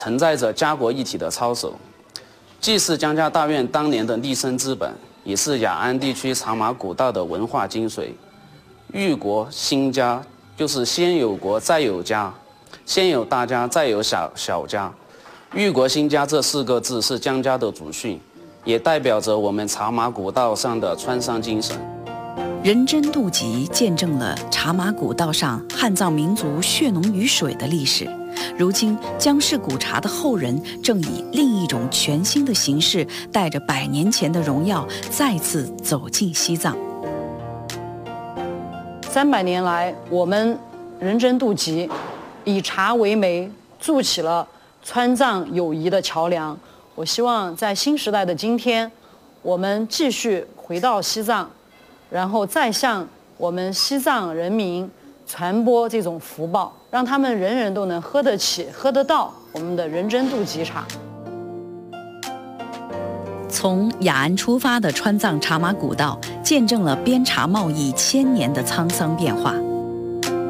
承载着家国一体的操守，既是江家大院当年的立身之本，也是雅安地区茶马古道的文化精髓。裕国兴家就是先有国再有家，先有大家再有小家。裕国兴家这4个字是江家的祖训，也代表着我们茶马古道上的川商精神。 人真渡集见证了茶马古道上汉藏民族血浓于水的历史。如今，江氏古茶的后人正以另一种全新的形式，带着100年前的荣耀，再次走进西藏。 300年来，我们人真渡集以茶为媒，筑起了川藏友谊的桥梁。我希望在新时代的今天，我们继续回到西藏，然后再向我们西藏人民传播这种福报，让他们人人都能喝得起、喝得到我们的人真渡集茶。 从雅安出发的川藏茶马古道，见证了边茶贸易1000年的沧桑变化。